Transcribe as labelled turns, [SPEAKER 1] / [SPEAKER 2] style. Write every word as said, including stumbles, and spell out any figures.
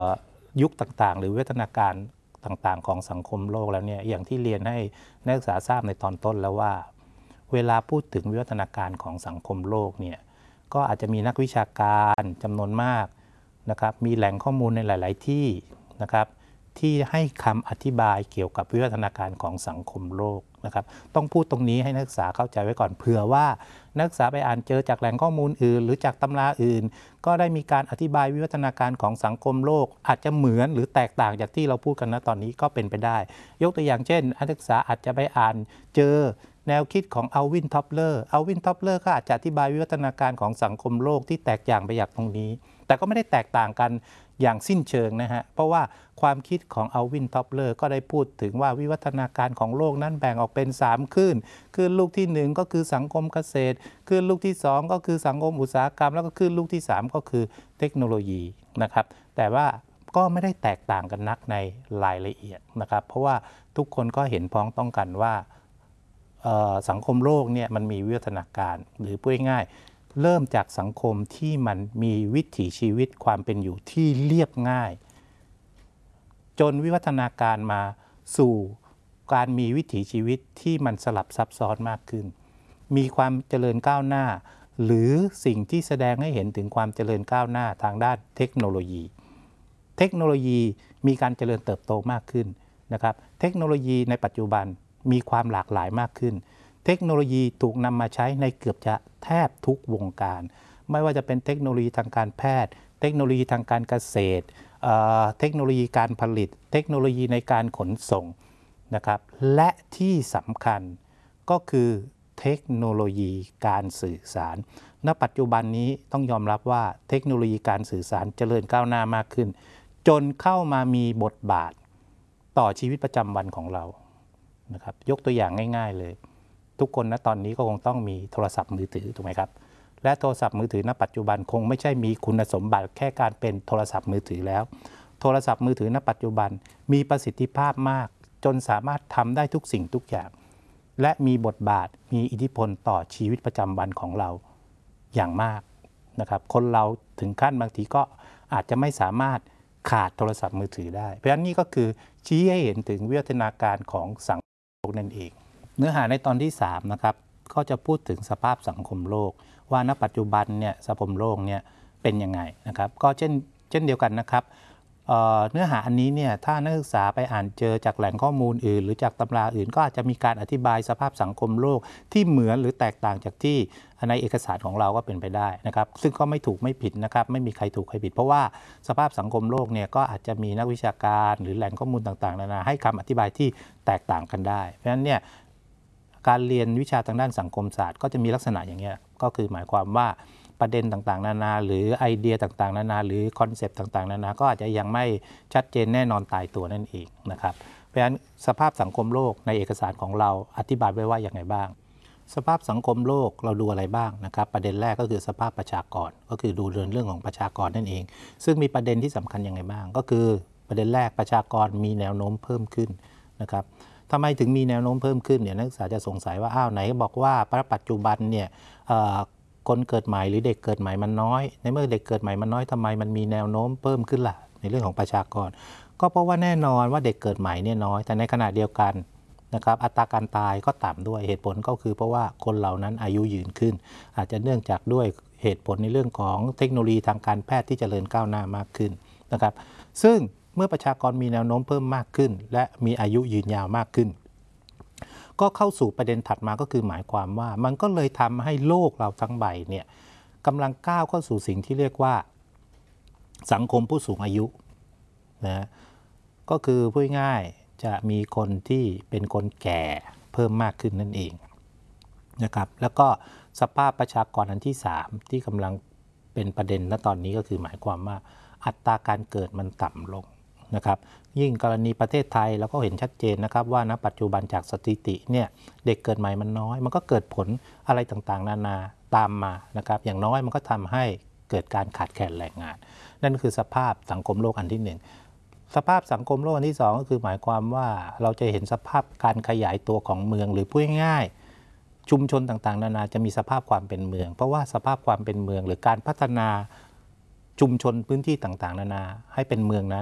[SPEAKER 1] ยุคต่างๆหรือวิวัฒนาการต่างๆของสังคมโลกแล้วเนี่ยอย่างที่เรียนให้นักศึกษาทราบในตอนต้นแล้วว่าเวลาพูดถึงวิวัฒนาการของสังคมโลกเนี่ยก็อาจจะมีนักวิชาการจำนวนมากนะครับมีแหล่งข้อมูลในหลายๆที่นะครับที่ให้คำอธิบายเกี่ยวกับวิวัฒนาการของสังคมโลกนะครับต้องพูดตรงนี้ให้นักศึกษาเข้าใจไว้ก่อนเผื่อว่านักศึกษาไปอ่านเจอจากแหล่งข้อมูลอื่นหรือจากตำราอื่นก็ได้มีการอธิบายวิวัฒนาการของสังคมโลกอาจจะเหมือนหรือแตกต่างจากที่เราพูดกันณตอนนี้ก็เป็นไปได้ยกตัวอย่างเช่นนักศึกษาอาจจะไปอ่านเจอแนวคิดของอัลวินท็อปเลอร์อัลวินท็อปเลอร์ก็อาจจะอธิบายวิวัฒนาการของสังคมโลกที่แตกต่างไปจากตรงนี้แต่ก็ไม่ได้แตกต่างกันอย่างสิ้นเชิงนะฮะเพราะว่าความคิดของอัลวินท็อปเลอร์ก็ได้พูดถึงว่าวิวัฒนาการของโลกนั้นแบ่งออกเป็นสามคลื่นคลื่นลูกที่หนึ่งก็คือสังคมเกษตรคลื่นลูกที่สองก็คือสังคมอุตสาหกรรมแล้วก็คลื่นลูกที่สามก็คือเทคโนโลยีนะครับแต่ว่าก็ไม่ได้แตกต่างกันนักในรายละเอียดนะครับเพราะว่าทุกคนก็เห็นพ้องต้องกันว่าสังคมโลกเนี่ยมันมีวิวัฒนาการหรือพูดง่ายเริ่มจากสังคมที่มันมีวิถีชีวิตความเป็นอยู่ที่เรียบง่ายจนวิวัฒนาการมาสู่การมีวิถีชีวิตที่มันสลับซับซ้อนมากขึ้นมีความเจริญก้าวหน้าหรือสิ่งที่แสดงให้เห็นถึงความเจริญก้าวหน้าทางด้านเทคโนโลยีเทคโนโลยีมีการเจริญเติบโตมากขึ้นนะครับเทคโนโลยีในปัจจุบันมีความหลากหลายมากขึ้นเทคโนโลยีถูกนำมาใช้ในเกือบจะแทบทุกวงการไม่ว่าจะเป็นเทคโนโลยีทางการแพทย์เทคโนโลยีทางการเกษตรเทคโนโลยีการผลิตเทคโนโลยีในการขนส่งนะครับและที่สำคัญก็คือเทคโนโลยีการสื่อสารณปัจจุบันนี้ต้องยอมรับว่าเทคโนโลยีการสื่อสารเจริญก้าวหน้ามากขึ้นจนเข้ามามีบทบาทต่อชีวิตประจำวันของเรานะครับยกตัวอย่างง่ายๆเลยทุกคนณตอนนี้ก็คงต้องมีโทรศัพท์มือถือถูกไหมครับและโทรศัพท์มือถือณปัจจุบันคงไม่ใช่มีคุณสมบัติแค่การเป็นโทรศัพท์มือถือแล้วโทรศัพท์มือถือณปัจจุบันมีประสิทธิภาพมากจนสามารถทำได้ทุกสิ่งทุกอย่างและมีบทบาทมีอิทธิพลต่อชีวิตประจำวันของเราอย่างมากนะครับคนเราถึงขั้นบางทีก็อาจจะไม่สามารถขาดโทรศัพท์มือถือได้เพราะฉะนั้นนี่ก็คือชี้ให้เห็นถึงวิวัฒนาการของสังคมโลกนั่นเองเนื้อหาในตอนที่สามนะครับก็จะพูดถึงสภาพสังคมโลกว่าณปัจจุบันเนี่ยสังคมโลกเนี่ยเป็นยังไงนะครับก็เช่นเช่นเดียวกันนะครับ เ, เนื้อหาอันนี้เนี่ยถ้านักศึกษาไปอ่านเจอจากแหล่งข้อมูลอื่นหรือจากตำราอื่นก็อาจจะมีการอธิบายสภาพสังคมโลกที่เหมือนหรือแตกต่างจากที่ในเอกสารของเราก็เป็นไปได้นะครับซึ่งก็ไม่ถูกไม่ผิดนะครับไม่มีใครถูกใครผิดเพราะว่าสภาพสังคมโลกเนี่ยก็อาจจะมีนักวิชาการหรือแหล่งข้อมูลต่างๆนานาให้คำอธิบายที่แตกต่างกันได้เพราะฉะนั้นเนี่ยการเรียนวิชาทางด้านสังคมศาสตร์ก็จะมีลักษณะอย่างนี้ก็คือหมายความว่าประเด็นต่างๆนานาหรือไอเดียต่างๆนานาหรือคอนเซปต์ต่างๆนานาก็อาจจะยังไม่ชัดเจนแน่นอนตายตัวนั่นเองนะครับเพราะฉะนั้นสภาพสังคมโลกในเอกสารของเราอธิบายไว้ว่าอย่างไรบ้างสภาพสังคมโลกเราดูอะไรบ้างนะครับประเด็นแรกก็คือสภาพประชากรก็คือดูเรื่องเรื่องของประชากรนั่นเองซึ่งมีประเด็นที่สำคัญอย่างไรบ้างก็คือประเด็นแรกประชากรมีแนวโน้มเพิ่มขึ้นนะครับทำไมถึงมีแนวโน้มเพิ่มขึ้นเนี่ยนักศึกษาจะสงสัยว่าอ้าวไหนบอกว่าปัจจุบันเนี่ยคนเกิดใหม่หรือเด็กเกิดใหม่มันน้อยในเมื่อเด็กเกิดใหม่มันน้อยทำไมมันมีแนวโน้มเพิ่มขึ้นล่ะในเรื่องของประชากรก็เพราะว่าแน่นอนว่าเด็กเกิดใหม่เนี่ยน้อยแต่ในขณะเดียวกันนะครับอัตราการตายก็ต่ำด้วยเหตุผลก็คือเพราะว่าคนเหล่านั้นอายุยืนขึ้นอาจจะเนื่องจากด้วยเหตุผลในเรื่องของเทคโนโลยีทางการแพทย์ที่เจริญก้าวหน้ามากขึ้นนะครับซึ่งเมื่อประชากรมีแนวโน้มเพิ่มมากขึ้นและมีอายุยืนยาวมากขึ้นก็เข้าสู่ประเด็นถัดมาก็คือหมายความว่ามันก็เลยทำให้โลกเราทั้งใบเนี่ยกำลังก้าวเข้าสู่สิ่งที่เรียกว่าสังคมผู้สูงอายุนะก็คือพูดง่ายจะมีคนที่เป็นคนแก่เพิ่มมากขึ้นนั่นเองนะครับแล้วก็สภาพประชากรอันที่สามที่กำลังเป็นประเด็นณตอนนี้ก็คือหมายความว่าอัตราการเกิดมันต่ำลงนะครับยิ่งกรณีประเทศไทยเราก็เห็นชัดเจนนะครับว่าณปัจจุบันจากสถิติเนี่ยเด็กเกิดใหม่มันน้อยมันก็เกิดผลอะไรต่างๆนานาตามมานะครับอย่างน้อยมันก็ทำให้เกิดการขาดแคลนแรงงานนั่นคือสภาพสังคมโลกอันที่หนึ่งสภาพสังคมโลกอันที่สองก็คือหมายความว่าเราจะเห็นสภาพการขยายตัวของเมืองหรือพูดง่ายๆชุมชนต่างๆนานาจะมีสภาพความเป็นเมืองเพราะว่าสภาพความเป็นเมืองหรือการพัฒนาชุมชนพื้นที่ต่างๆนานาให้เป็นเมืองนั้น